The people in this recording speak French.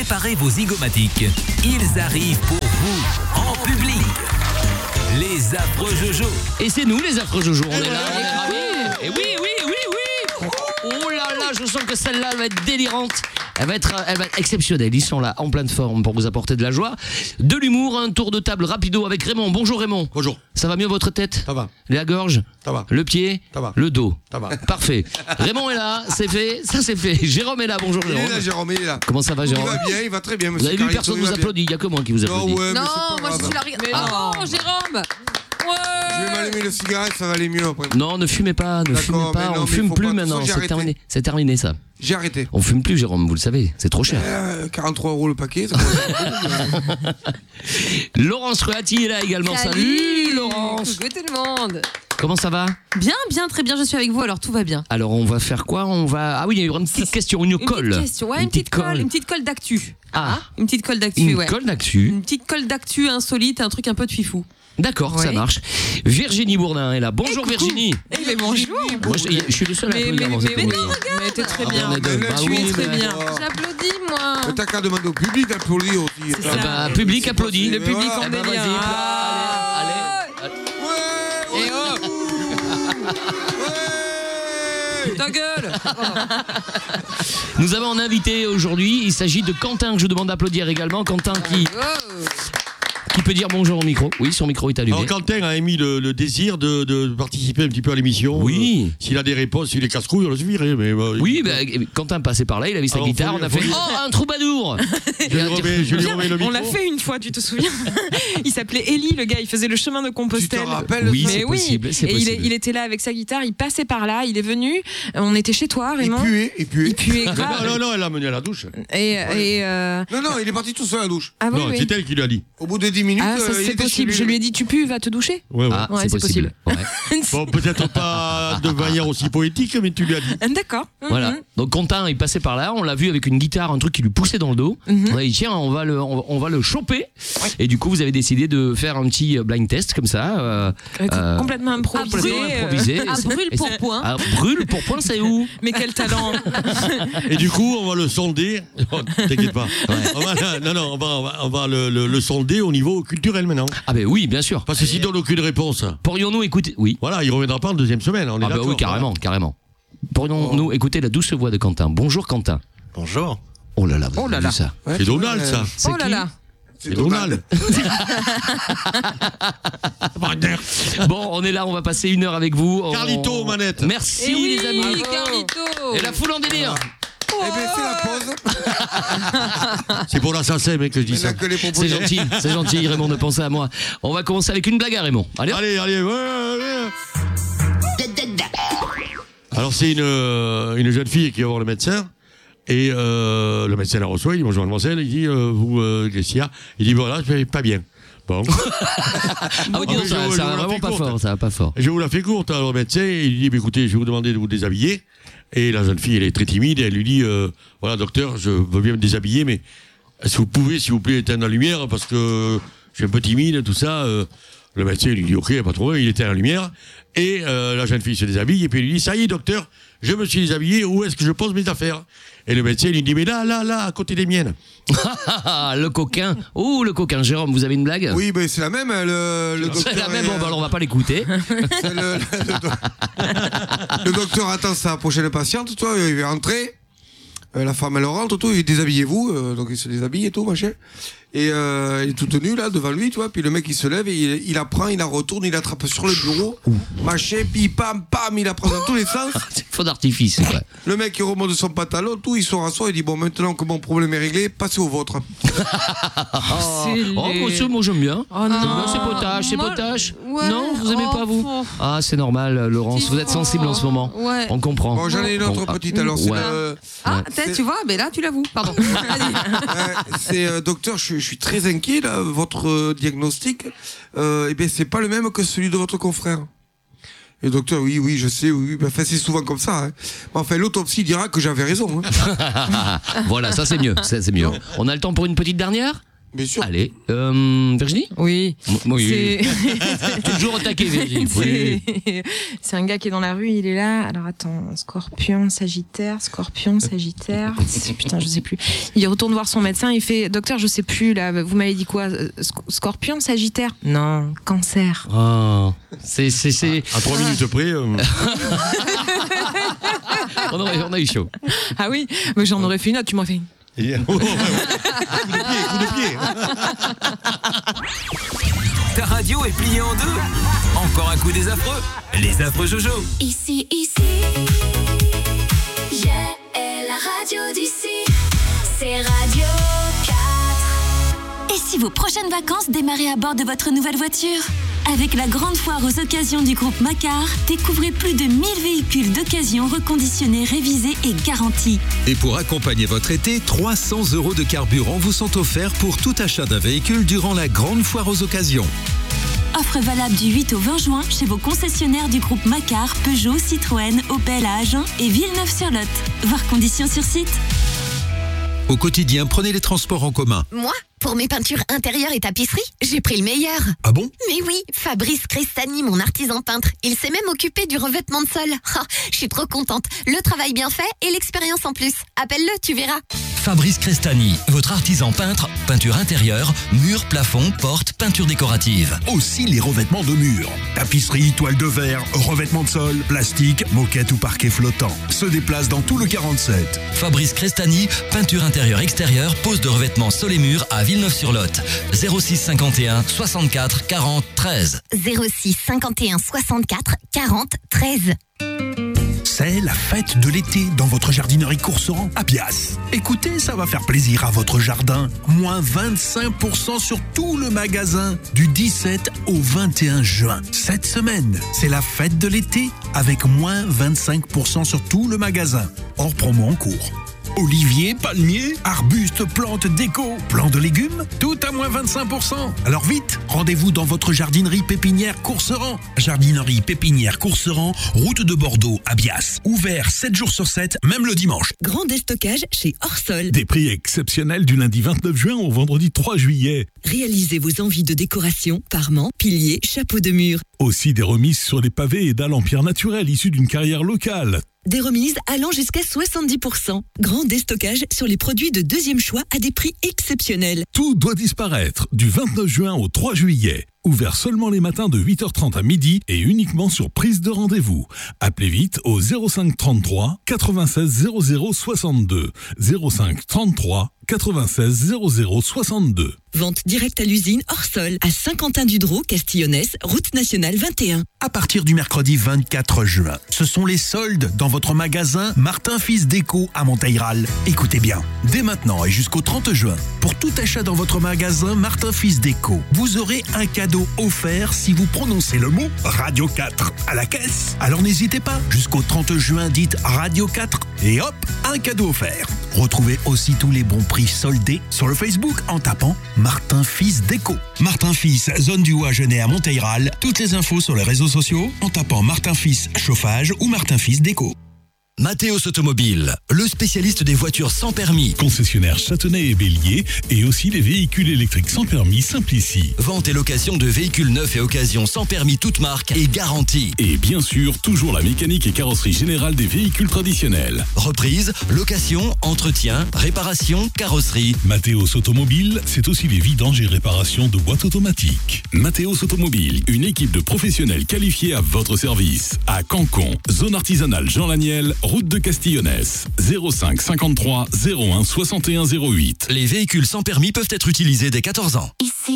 Préparez vos zygomatiques. Ils arrivent pour vous, en public. Les affreux Jojo. Et c'est nous les affreux Jojo, on est là, on est ravis. Et oui. Oh là là, je sens que celle-là elle va être délirante. Elle va être exceptionnelle. Ils sont là, en pleine forme pour vous apporter de la joie, de l'humour, un tour de table rapido avec Raymond. Bonjour Raymond. Bonjour. Ça va mieux votre tête? Ça va. La gorge? Ça va. Le pied? Ça va. Le dos? Ça va. Parfait. Raymond est là, c'est fait, ça c'est fait. Jérôme est là, bonjour Il Jérôme. est là, Jérôme, il est là. Comment ça va Jérôme? Il va bien, il va très bien, Vous monsieur avez vu, Carlito, personne il vous va bien. applaudit, il n'y a que moi qui vous applaudit. Non, ouais, mais Non, c'est pas moi je grave. suis la Oh, Jérôme. Je vais m'allumer le cigarette, ça va aller mieux après. Non, ne fumez pas, D'accord, fumez mais pas, non, on mais fume faut plus pas. maintenant, J'ai c'est arrêté. terminé. C'est terminé ça. J'ai arrêté. On fume plus Jérôme, vous le savez, c'est trop cher. 43 € le paquet. Ça Laurence Ruati est là également. Salut Laurence. Coucou tout le monde. Comment ça va? Bien, très bien, je suis avec vous, alors tout va bien. Alors on va faire quoi? Ah oui, il y a une petite question, une colle. Petite question, ouais, une petite colle d'actu. Ah, Une petite colle d'actu, une ouais. colle d'actu. Une petite colle d'actu insolite, un truc un peu de fifou. D'accord, ça Ouais. marche. Virginie Bourdin est là. Bonjour coucou. Virginie. Mais bonjour. Moi, je suis le seul à applaudir dans cette émission. Mais t'es très Ah, bien. on est deux. Mais là, Bah tu oui, es Très mais- bien. J'applaudis, moi. Mais t'as qu'à demander au public d'applaudir aussi. C'est Eh ça. ben, public applaudit. Le public voilà. en Eh ben, délire. vas-y, Ah. allez. Ouais, Et hop. ouais. Ta gueule. Nous avons un invité aujourd'hui. Il s'agit de Quentin que je demande d'applaudir également. Quentin qui peut dire bonjour au micro. Oui, son micro est allumé. Alors Quentin a émis le désir de participer un petit peu à l'émission. Oui. S'il a des réponses, s'il est casse-couille, on le suivrait. Mais, Oui, Quentin passait par là, il avait sa Alors, guitare, faut on a lui- fait faut lui- oh un troubadour. je lui remets le micro. On l'a fait une fois, tu te souviens? Il s'appelait Eli, le gars, il faisait le chemin de Tu te Compostelle. rappelles Oui, ça c'est Mais possible, c'est et possible. il était là avec sa guitare, il passait par là, il est venu, on était chez toi, Il Raymond. puait. Il puait Non, grave. non, elle l'a mené à la douche. Non, il est parti tout seul à la douche. Ah oui, Non, oui. c'est elle qui lui a dit. Au bout de 10 minutes, Ah, ça il c'est était chez possible. lui. Je lui ai dit, tu pues, va te doucher. Ouais. Ah, Ouais, c'est c'est possible. Ouais. Bon, peut-être pas de manière aussi poétique, mais tu lui as dit. D'accord. Voilà. Donc Quentin, il passait par là, on l'a vu avec une guitare, un truc qui lui poussait dans le dos. On a dit tiens, on va le choper. Et du coup, vous avez décidé de faire un petit blind test comme ça. Complètement improvisé. Complètement improvisé. À brûle pour point. Ah, brûle pour point, c'est où? Mais quel talent. Et du coup, on va le sonder. Oh, t'inquiète pas. On va le sonder au niveau culturel maintenant. Ah ben oui, bien sûr. Parce que s'il donne aucune réponse, Pourrions-nous écouter? Oui. voilà, il reviendra pas en deuxième semaine. On est Ah bah d'accord, oui, carrément, carrément. Pourrions-nous écouter la douce voix de Quentin? Bonjour Quentin. Bonjour. Oh là là, vous Oh là avez là. vu ça? voilà. C'est Donald, ça. C'est Oh là qui? là. C'est Donald. Bon, on est là, on va passer une heure avec vous. Carlito aux manettes. Merci Eh oui, les amis. Carlito. Et la foule en délire. Eh ben, c'est la pause. C'est pour l'assassin, mec, que je dis Il ça. n'a que les propos. C'est gentil Raymond de penser à moi. On va commencer avec une blague à Raymond. Allez. Allez, ouais. Alors, c'est une jeune fille qui va voir le médecin. Et le médecin la reçoit, il dit bonjour mademoiselle, il dit vous, qu'est-ce qu'il y a? Il dit voilà, je vais pas bien. Bon. Ah oui, dis donc, je ça vous va la vraiment fais pas courte. fort, ça va pas fort. Je vous la fais courte, alors le médecin, il dit écoutez, je vais vous demander de vous déshabiller. Et la jeune fille, elle est très timide, et elle lui dit voilà docteur, je veux bien me déshabiller, mais est-ce que vous pouvez, s'il vous plaît, éteindre la lumière, parce que je suis un peu timide, tout ça. Le médecin lui dit ok, pas trop, il éteint la lumière. Et la jeune fille se déshabille, et puis il lui dit ça y est docteur, je me suis déshabillé, où est-ce que je pose mes affaires? Et le médecin lui dit mais là, à côté des miennes. Le coquin. Oh, le coquin. Jérôme, vous avez une blague? Oui, ben c'est la même, le docteur. C'est la même, est, bon, bah, alors on va pas l'écouter. c'est le docteur attend sa prochaine patiente, toi, il va rentrer. La femme, elle rentre, tout, il dit déshabillez-vous, donc il se déshabille et tout, machin. Et il est tout nu, là, devant lui, tu vois, puis le mec, il se lève et il la prend, il la retourne, il l'attrape sur le bureau, machin, puis pam, il la prend dans tous les sens. C'est faux d'artifice, c'est vrai. Le mec, il remonte son pantalon, tout, il se rassoit, il dit, bon, maintenant que mon problème est réglé, passez au vôtre. Oh, monsieur, moi j'aime bien. Oh non. J'aime bien, c'est potage, c'est Moi, potage. ouais, Non, vous aimez pas vous? oh. Ah, c'est normal, Laurence. Vous êtes sensible en ce moment. Ouais. On comprend. Bon, j'en ai une autre Ah, petite, alors, c'est ouais. Ah, c'est- peut-être, tu vois, mais là, tu l'avoues. Pardon. Vas-y. c'est docteur, je suis très inquiet là. Votre diagnostic, eh bien c'est pas le même que celui de votre confrère. Et docteur, oui, je sais, oui, ben, enfin, c'est souvent comme ça. Hein. Mais enfin, l'autopsie dira que j'avais raison. Hein. Voilà, ça c'est mieux. Ça, c'est mieux. On a le temps pour une petite dernière? Bien sûr. Allez, Virginie. Oui. Oui. Toujours au taquet, Virginie. Oui. C'est un gars qui est dans la rue, il est là. Alors attends, Scorpion, Sagittaire. Putain, je sais plus. Il retourne voir son médecin, il fait docteur, je sais plus là, vous m'avez dit quoi? Scorpion, Sagittaire? Non, Cancer. Oh, c'est. À 3 minutes près. On a eu chaud. Ah oui, mais j'en aurais fait une autre, tu m'aurais fait une. Coup de pied. Ta radio est pliée en deux. Encore un coup des affreux. Les affreux Jojo. Ici, j'ai la radio d'ici. C'est Radio 4. Et si vos prochaines vacances démarraient à bord de votre nouvelle voiture? Avec la grande foire aux occasions du groupe Macar, découvrez plus de 1000 véhicules d'occasion reconditionnés, révisés et garantis. Et pour accompagner votre été, 300 € de carburant vous sont offerts pour tout achat d'un véhicule durant la grande foire aux occasions. Offre valable du 8 au 20 juin chez vos concessionnaires du groupe Macar, Peugeot, Citroën, Opel à Agen et Villeneuve-sur-Lot. Voir conditions sur site. Au quotidien, prenez les transports en commun. Moi, pour mes peintures intérieures et tapisseries, j'ai pris le meilleur. Ah bon? Mais oui, Fabrice Crestani, mon artisan peintre. Il s'est même occupé du revêtement de sol. Ah, je suis trop contente. Le travail bien fait et l'expérience en plus. Appelle-le, tu verras. Fabrice Crestani, votre artisan peintre, peinture intérieure, murs, plafonds, portes, peinture décorative. Aussi les revêtements de murs. Tapisserie, toile de verre, revêtement de sol, plastique, moquette ou parquet flottant. Se déplace dans tout le 47. Fabrice Crestani, peinture intérieure extérieure, pose de revêtements sol et murs à Villeneuve-sur-Lot. 06 51 64 40 13. 06 51 64 40 13. C'est la fête de l'été dans votre jardinerie Courseran à Bias. Écoutez, ça va faire plaisir à votre jardin. Moins 25% sur tout le magasin du 17 au 21 juin. Cette semaine, c'est la fête de l'été avec moins 25% sur tout le magasin. Hors promo en cours. Oliviers, palmiers, arbustes, plantes, déco, plants de légumes, tout à moins 25%. Alors vite, rendez-vous dans votre jardinerie pépinière Courseran. Jardinerie pépinière Courseran, route de Bordeaux à Bias. Ouvert 7 jours sur 7, même le dimanche. Grand déstockage chez Orsol. Des prix exceptionnels du lundi 29 juin au vendredi 3 juillet. Réalisez vos envies de décoration, parements, piliers, chapeaux de mur. Aussi des remises sur les pavés et dalles en pierre naturelle issues d'une carrière locale. Des remises allant jusqu'à 70%. Grand déstockage sur les produits de deuxième choix à des prix exceptionnels. Tout doit disparaître du 29 juin au 3 juillet. Ouvert seulement les matins de 8h30 à midi et uniquement sur prise de rendez-vous. Appelez vite au 05 33 96 00 62. 05 33 96 00 62. Vente directe à l'usine Orsol à Saint-Quentin-du-Drô, Castillonnès, route nationale 21. À partir du mercredi 24 juin, ce sont les soldes dans votre magasin Martin Fils Déco à Monteil-Ral. Écoutez bien, dès maintenant et jusqu'au 30 juin, pour tout achat dans votre magasin Martin Fils Déco, vous aurez un cadeau offert si vous prononcez le mot Radio 4 à la caisse. Alors n'hésitez pas, jusqu'au 30 juin, dites Radio 4 et hop, un cadeau offert. Retrouvez aussi tous les bons prix soldés sur le Facebook en tapant Martin Fils Déco. Martin Fils, zone du Haut à Genève à Monteil-Ral. Toutes les infos sur les réseaux sociaux en tapant Martin Fils Chauffage ou Martin Fils Déco. Mathéos Automobile, le spécialiste des voitures sans permis. Concessionnaire Châtenay et Bélier et aussi les véhicules électriques sans permis Simplici. Vente et location de véhicules neufs et occasion sans permis toute marque et garantie. Et bien sûr, toujours la mécanique et carrosserie générale des véhicules traditionnels. Reprise, location, entretien, réparation, carrosserie. Mathéos Automobile, c'est aussi les vidanges et réparations de boîtes automatiques. Mathéos Automobile, une équipe de professionnels qualifiés à votre service. À Cancon, zone artisanale Jean Laniel, route de Castillonnès, 05 53 01 61 08. Les véhicules sans permis peuvent être utilisés dès 14 ans. Ici,